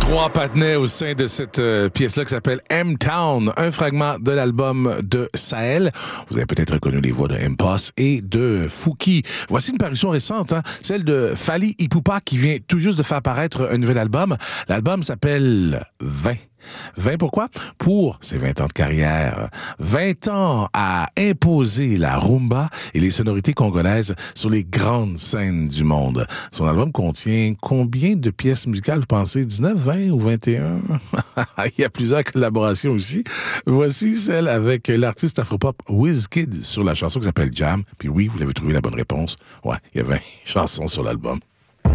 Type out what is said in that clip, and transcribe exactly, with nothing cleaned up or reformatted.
Trois partenaires au sein de cette euh, pièce-là qui s'appelle M-Town, un fragment de l'album de Sahel. Vous avez peut-être reconnu les voix de M-Poss et de Fouki. Voici une parution récente, hein, celle de Fally Ipupa qui vient tout juste de faire paraître un nouvel album. L'album s'appelle vingt. vingt pourquoi? Pour ses vingt ans de carrière. vingt ans à imposer la rumba et les sonorités congolaises sur les grandes scènes du monde. Son album contient combien de pièces musicales, vous pensez? dix-neuf, vingt ou vingt et un? Il y a plusieurs collaborations aussi. Voici celle avec l'artiste afropop Wizkid sur la chanson qui s'appelle Jam. Puis oui, vous l'avez trouvé la bonne réponse. Ouais, il y a vingt chansons sur l'album.